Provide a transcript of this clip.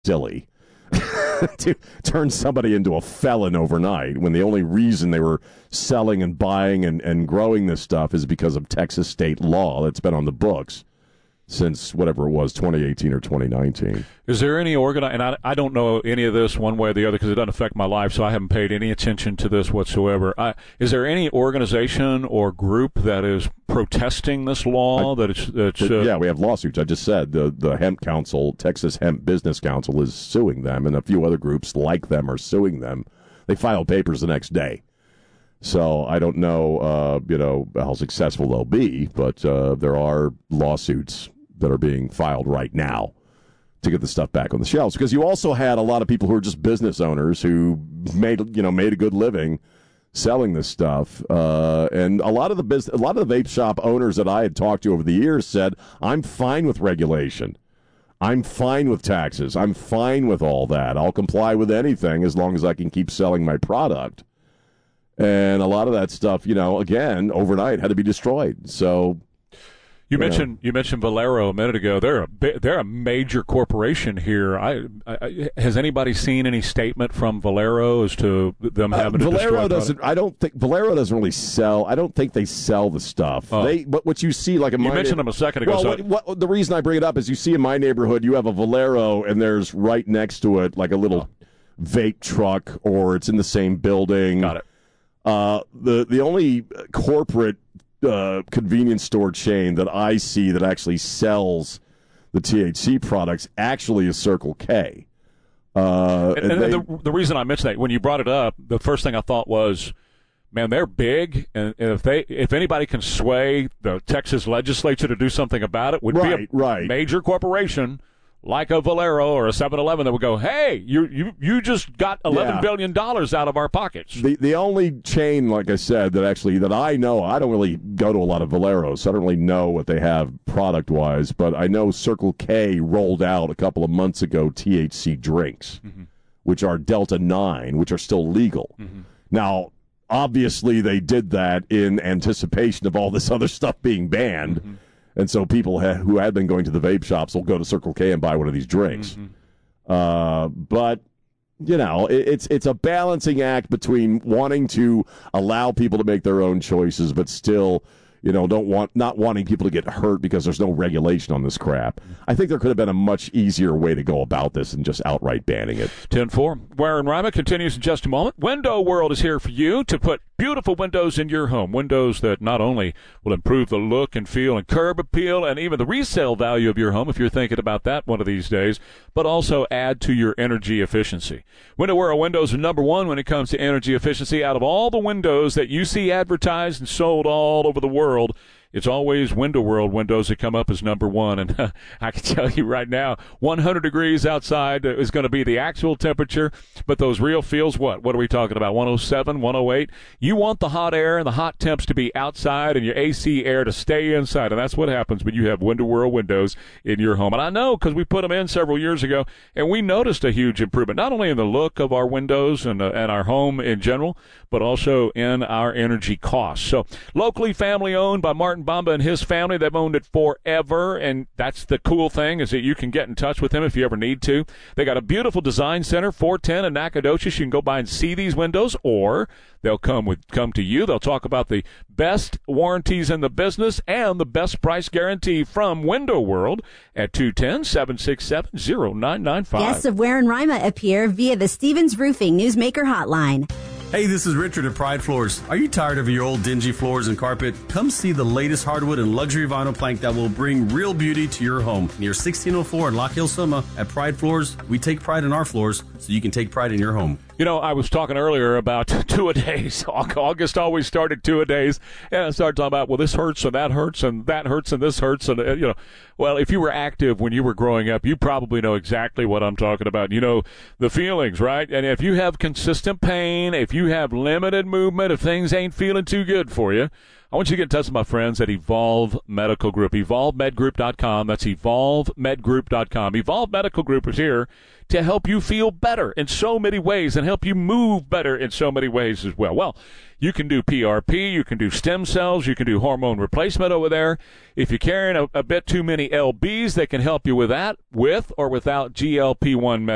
Distilly to turn somebody into a felon overnight when the only reason they were selling and buying and growing this stuff is because of Texas state law that's been on the books since whatever it was, 2018 or 2019. Is there any and I don't know any of this one way or the other because it doesn't affect my life, so I haven't paid any attention to this whatsoever. Is there any organization or group that is protesting this law? Yeah, we have lawsuits. I just said the Hemp Council, Texas Hemp Business Council, is suing them, and a few other groups like them are suing them. They filed papers the next day. So I don't know, how successful they'll be, but there are lawsuits that are being filed right now to get the stuff back on the shelves. Because you also had a lot of people who are just business owners who made a good living selling this stuff, and a lot of the vape shop owners that I had talked to over the years said, "I'm fine with regulation. I'm fine with taxes. I'm fine with all that. I'll comply with anything as long as I can keep selling my product." And a lot of that stuff, again, overnight had to be destroyed. So you mentioned Valero a minute ago. They're a major corporation here. Has anybody seen any statement from Valero as to them having to Valero destroy doesn't. I don't think Valero doesn't really sell. I don't think they sell the stuff. But what you see, like in you mentioned them a second ago. Well, the reason I bring it up is you see in my neighborhood, you have a Valero, and there's right next to it like a little vape truck, or it's in the same building. Got it. The only corporate convenience store chain that I see that actually sells the THC products actually is Circle K. The reason I mentioned that, when you brought it up, the first thing I thought was, man, they're big, and if anybody can sway the Texas legislature to do something about it, would be a major corporation like a Valero or a 7-Eleven that would go, hey, you just got $11 billion out of our pockets. The only chain, like I said, that I know, I don't really go to a lot of Valeros, so I don't really know what they have product-wise, but I know Circle K rolled out a couple of months ago THC drinks, which are Delta 9, which are still legal. Now, obviously they did that in anticipation of all this other stuff being banned. And so people who had been going to the vape shops will go to Circle K and buy one of these drinks. But, it's a balancing act between wanting to allow people to make their own choices, but still, not wanting people to get hurt because there's no regulation on this crap. I think there could have been a much easier way to go about this than just outright banning it. 10-4. Warren Ryman continues in just a moment. Window World is here for you to put beautiful windows in your home. Windows that not only will improve the look and feel and curb appeal and even the resale value of your home if you're thinking about that one of these days, but also add to your energy efficiency. Window World windows are number one when it comes to energy efficiency. Out of all the windows that you see advertised and sold all over the world, it's always Window World windows that come up as number one. And I can tell you right now, 100 degrees outside is going to be the actual temperature, but those real feels, what are we talking about, 107, 108? You want the hot air and the hot temps to be outside and your AC air to stay inside, and that's what happens when you have Window World windows in your home. And I know because we put them in several years ago, and we noticed a huge improvement, not only in the look of our windows and our home in general, but also in our energy costs. So locally family-owned by Martin Bamba and his family. They've owned it forever, and that's the cool thing, is that you can get in touch with them if you ever need to. They got a beautiful design center, 410 in Nacogdoches. You can go by and see these windows, or they'll come to you. They'll talk about the best warranties in the business and the best price guarantee from Window World at 210-767-0995. Guests of Warren Rima appear via the Stevens Roofing Newsmaker hotline. Hey, this is Richard at Pride Floors. Are you tired of your old dingy floors and carpet? Come see the latest hardwood and luxury vinyl plank that will bring real beauty to your home. Near 1604 in Lock Hill, Soma, at Pride Floors, we take pride in our floors so you can take pride in your home. I was talking earlier about two-a-days. August always started two-a-days, and I started talking about, well, this hurts and that hurts and that hurts and this hurts. And, well, if you were active when you were growing up, you probably know exactly what I'm talking about. You know the feelings, right? And if you have consistent pain, if you have limited movement, if things ain't feeling too good for you, I want you to get in touch with my friends at Evolve Medical Group. EvolveMedGroup.com. That's EvolveMedGroup.com. Evolve Medical Group is here to help you feel better in so many ways and help you move better in so many ways as well. Well, you can do PRP, you can do stem cells, you can do hormone replacement over there. If you're carrying a bit too many LBs, they can help you with that, with or without GLP-1 medication.